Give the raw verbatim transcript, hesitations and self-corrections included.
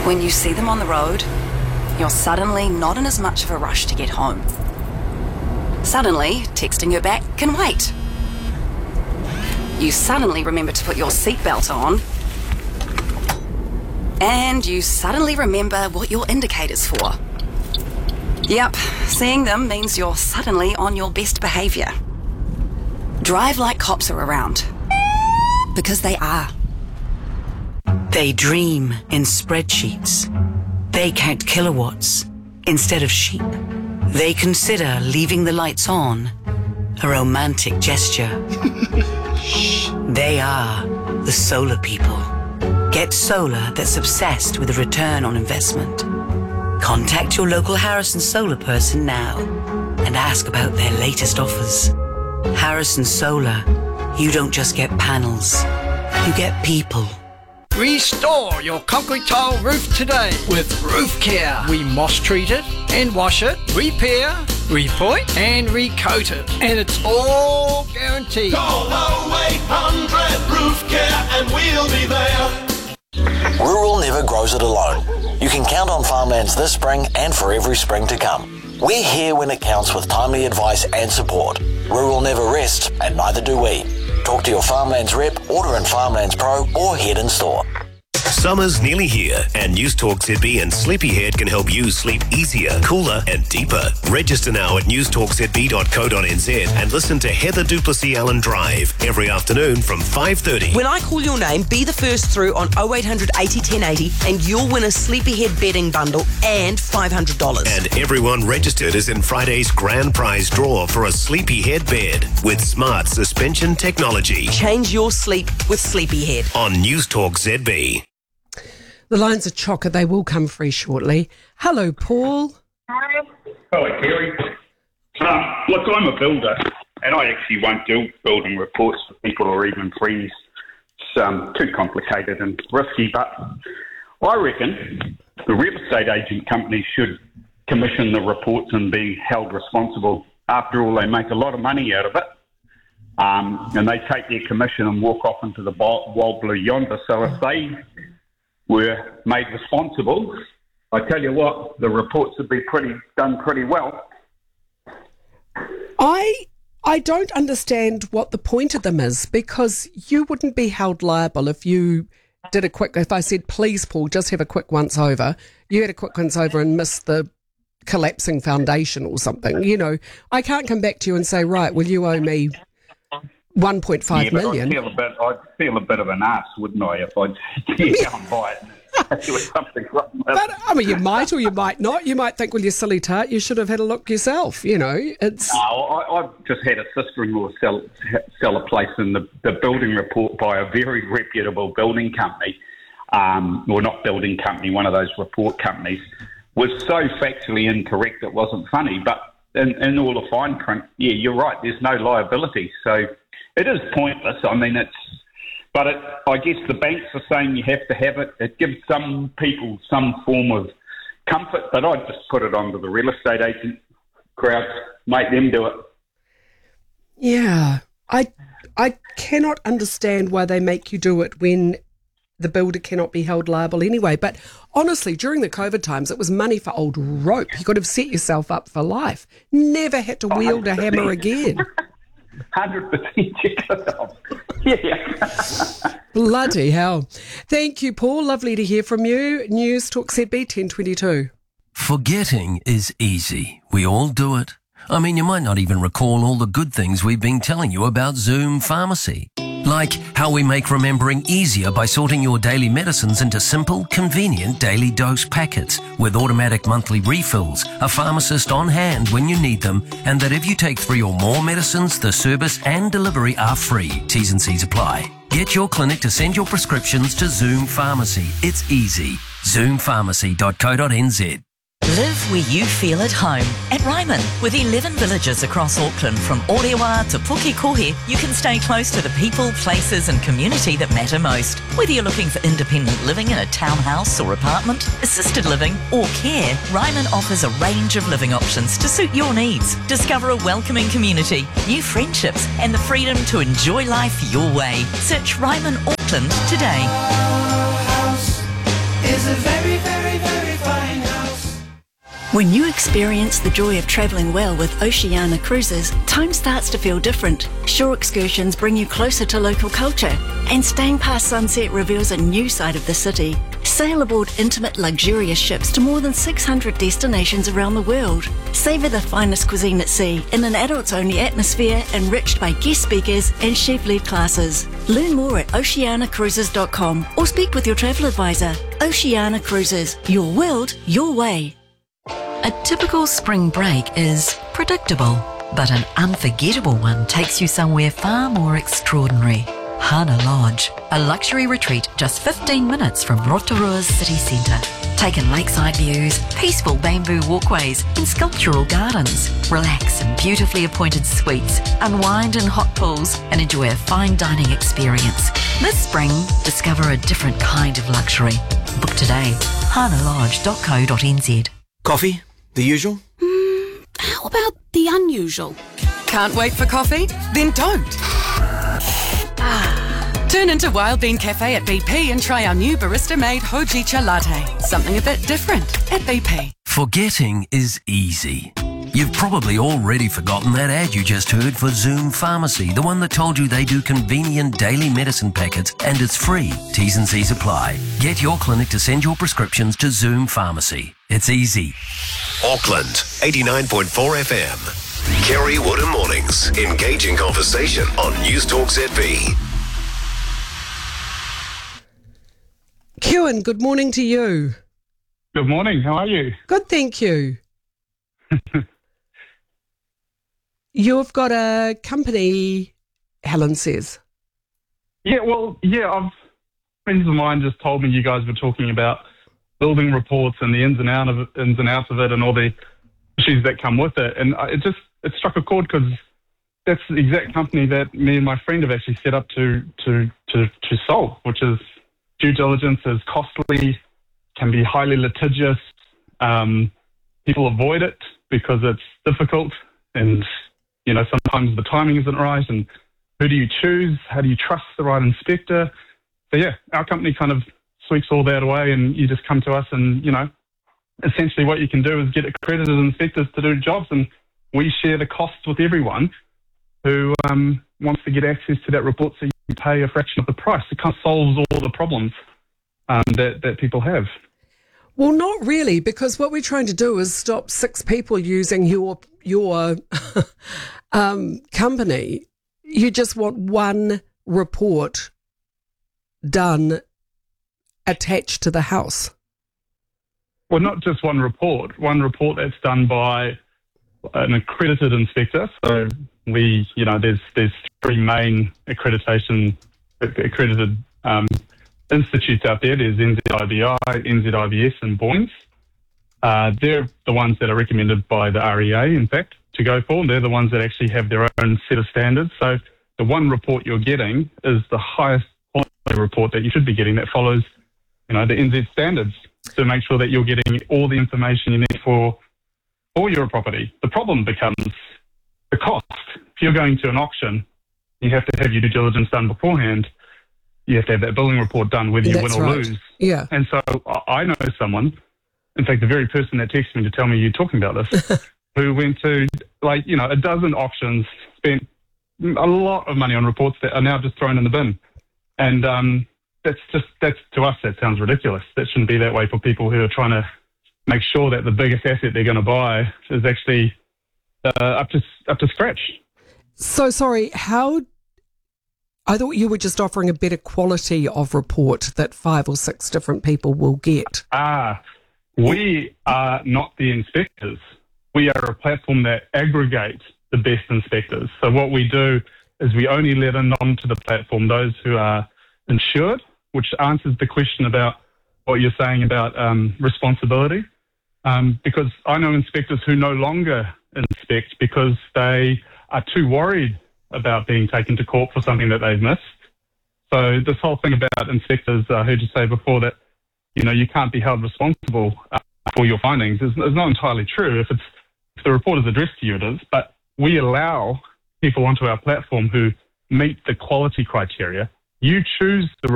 When you see them on the road, you're suddenly not in as much of a rush to get home. Suddenly, texting her back can wait. You suddenly remember to put your seatbelt on, and you suddenly remember what your indicator's for. Yep, seeing them means you're suddenly on your best behaviour. Drive like cops are around. Because they are. They dream in spreadsheets. They count kilowatts instead of sheep. They consider leaving the lights on a romantic gesture. They are the solar people. Get solar that's obsessed with a return on investment. Contact your local Harrison Solar person now and ask about their latest offers. Harrison Solar, you don't just get panels, you get people. Restore your concrete tile roof today with Roof Care. We moss treat it and wash it, repair, repoint and recoat it. And it's all guaranteed. Call oh eight hundred Roof Care and we'll be there. Rural never grows it alone. You can count on Farmlands this spring and for every spring to come. We're here when it counts with timely advice and support. Rural never rests, and neither do we. Talk to your Farmlands rep, order in Farmlands Pro or head in store. Summer's nearly here, and News Talk Z B and Sleepyhead can help you sleep easier, cooler and deeper. Register now at news talk z b dot co dot n z and listen to Heather Duplessis Allen Drive every afternoon from five thirty. When I call your name, be the first through on oh eight hundred eighty ten eighty and you'll win a Sleepyhead bedding bundle and five hundred dollars. And everyone registered is in Friday's grand prize draw for a Sleepyhead bed with smart suspension technology. Change your sleep with Sleepyhead. On News Talk Z B. The lines are chocker. They will come free shortly. Hello, Paul. Hi. Hello, Kerry. Um, look, I'm a builder, and I actually won't do building reports for people or even friends. It's um, too complicated and risky, but I reckon the real estate agent companies should commission the reports and be held responsible. After all, they make a lot of money out of it, um, and they take their commission and walk off into the wild blue yonder. So if they were made responsible, I tell you what, the reports would be pretty done pretty well. I I don't understand what the point of them is, because you wouldn't be held liable if you did a quick, if I said, please, Paul, just have a quick once over, you had a quick once over and missed the collapsing foundation or something. You know, I can't come back to you and say, right, well, you owe me one point five yeah, but million. I'd feel, a bit, I'd feel a bit of an ass, wouldn't I, if I'd yeah, go and buy it. There was something wrong with But, I mean, you might or you might not. You might think, well, you silly tart, you should have had a look yourself, you know. It's No, I, I've just had a sister-in-law sell, sell a place, and the, the building report by a very reputable building company, um, or not building company, one of those report companies, was so factually incorrect it wasn't funny. But in, in all the fine print, yeah, you're right, there's no liability. So it is pointless. I mean, it's, but it, I guess the banks are saying you have to have it. It gives some people some form of comfort, but I'd just put it onto the real estate agent crowd, make them do it. Yeah, I I cannot understand why they make you do it when the builder cannot be held liable anyway. But honestly, during the COVID times, it was money for old rope. You could have set yourself up for life. Never had to wield a hammer again. one hundred percent you could have. Yeah. Bloody hell. Thank you, Paul. Lovely to hear from you. News Talk Z B ten twenty-two. Forgetting is easy. We all do it. I mean, you might not even recall all the good things we've been telling you about Zoom Pharmacy. Like how we make remembering easier by sorting your daily medicines into simple, convenient daily dose packets with automatic monthly refills, a pharmacist on hand when you need them, and that if you take three or more medicines, the service and delivery are free. T's and C's apply. Get your clinic to send your prescriptions to Zoom Pharmacy. It's easy. zoom pharmacy dot co dot n z. Live where you feel at home. At Ryman, with eleven villages across Auckland, from Orewa to Pukekohe, you can stay close to the people, places and community that matter most. Whether you're looking for independent living in a townhouse or apartment, assisted living or care, Ryman offers a range of living options to suit your needs. Discover a welcoming community, new friendships and the freedom to enjoy life your way. Search Ryman Auckland today. Our house is a very, very When you experience the joy of travelling well with Oceania Cruises, time starts to feel different. Shore excursions bring you closer to local culture, and staying past sunset reveals a new side of the city. Sail aboard intimate, luxurious ships to more than six hundred destinations around the world. Savour the finest cuisine at sea in an adults-only atmosphere enriched by guest speakers and chef-led classes. Learn more at oceania cruises dot com or speak with your travel advisor. Oceania Cruises, your world, your way. A typical spring break is predictable, but an unforgettable one takes you somewhere far more extraordinary. Hana Lodge, a luxury retreat just fifteen minutes from Rotorua's city centre. Take in lakeside views, peaceful bamboo walkways and sculptural gardens. Relax in beautifully appointed suites, unwind in hot pools and enjoy a fine dining experience. This spring, discover a different kind of luxury. Book today, hana lodge dot co dot n z. Coffee? The usual? Mm, how about the unusual? Can't wait for coffee? Then don't. Ah, turn into Wild Bean Cafe at B P and try our new barista-made Hojicha latte. Something a bit different at B P. Forgetting is easy. You've probably already forgotten that ad you just heard for Zoom Pharmacy, the one that told you they do convenient daily medicine packets and it's free. T's and C's apply. Get your clinic to send your prescriptions to Zoom Pharmacy. It's easy. Auckland, eighty-nine point four F M. Kerry Woodham Mornings. Engaging conversation on News Talk Z B. Kewan, good morning to you. Good morning. How are you? Good, thank you. You've got a company, Helen says. Yeah, well, yeah, I've, friends of mine just told me you guys were talking about building reports and the ins and out of it, ins and outs of it, and all the issues that come with it. And it just it struck a chord because that's the exact company that me and my friend have actually set up to to to to solve, which is due diligence is costly, can be highly litigious. Um, people avoid it because it's difficult, and you know sometimes the timing isn't right. And who do you choose? How do you trust the right inspector? So yeah, our company kind of sweeps all that away, and you just come to us, and you know, essentially what you can do is get accredited inspectors to do jobs, and we share the costs with everyone who um, wants to get access to that report, so you pay a fraction of the price. It kind of solves all the problems um, that that people have. Well, not really, because what we're trying to do is stop six people using your your um, company. You just want one report done attached to the house. Well, not just one report. One report that's done by an accredited inspector. So we, you know, there's there's three main accreditation accredited um, institutes out there. There's N Z I B I, N Z I B S, and Boynes. Uh, they're the ones that are recommended by the R E A, in fact, to go for. They're the ones that actually have their own set of standards. So the one report you're getting is the highest quality report that you should be getting that follows, you know, the N Z standards to make sure that you're getting all the information you need for for your property. The problem becomes the cost. If you're going to an auction, you have to have your due diligence done beforehand. You have to have that billing report done whether you That's win or right. lose. Yeah. And so I know someone, in fact, the very person that texted me to tell me you're talking about this, who went to, like, you know, a dozen auctions, spent a lot of money on reports that are now just thrown in the bin. And um, that's just, that's to us, that sounds ridiculous. That shouldn't be that way for people who are trying to make sure that the biggest asset they're going to buy is actually uh, up to up to scratch. So sorry, how... I thought you were just offering a better quality of report that five or six different people will get. Ah, we are not the inspectors. We are a platform that aggregates the best inspectors. So what we do is we only let in onto the platform those who are insured, which answers the question about what you're saying about um, responsibility. Um, because I know inspectors who no longer inspect because they are too worried about being taken to court for something that they've missed. So this whole thing about inspectors, I heard you say before that, you know, you can't be held responsible uh, for your findings is, is not entirely true. If it's if the report is addressed to you, it is. But we allow people onto our platform who meet the quality criteria. You choose the